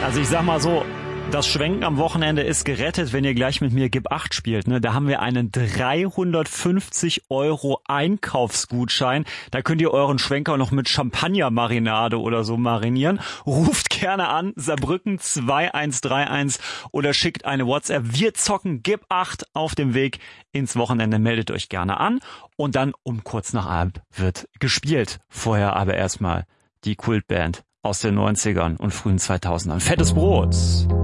Also ich sag mal so, das Schwenken am Wochenende ist gerettet, wenn ihr gleich mit mir Gib 8 spielt. Ne? Da haben wir einen 350 € Einkaufsgutschein. Da könnt ihr euren Schwenker noch mit Champagner-Marinade oder so marinieren. Ruft gerne an, Saarbrücken 2131 oder schickt eine WhatsApp. Wir zocken Gib 8 auf dem Weg ins Wochenende. Meldet euch gerne an. Und dann um kurz nach 1 wird gespielt. Vorher aber erstmal die Kultband aus den 90ern und frühen 2000ern. Fettes Brot.